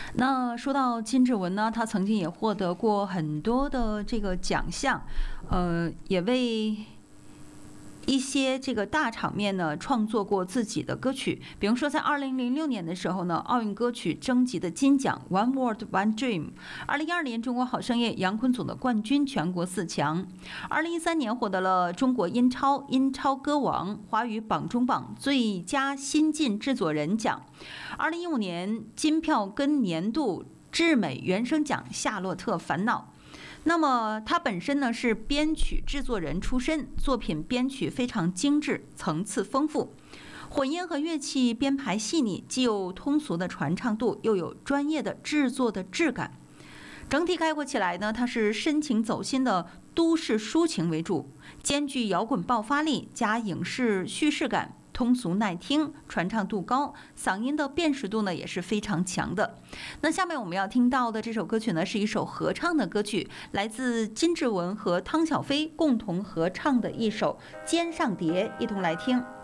那说到金志文呢，他曾经也获得过很多的这个奖项，也为一些这个大场面呢创作过自己的歌曲。比如说在2006年的时候呢，奥运歌曲征集的金奖 One World One Dream。2012年中国好声音杨坤总的冠军，全国4强。2013年获得了中国音超歌王华语榜中榜最佳新晋制作人奖。2015年金票根年度智美原声奖夏洛特烦恼。那么他本身呢是编曲制作人出身，作品编曲非常精致，层次丰富，混音和乐器编排细腻，既有通俗的传唱度，又有专业的制作的质感。整体概括起来呢，它是深情走心的都市抒情为主，兼具摇滚爆发力加影视叙事感，通俗耐听，传唱度高，嗓音的辨识度呢也是非常强的。那下面我们要听到的这首歌曲呢，是一首合唱的歌曲，来自金志文和汤小飞共同合唱的一首《肩上蝶》，一同来听。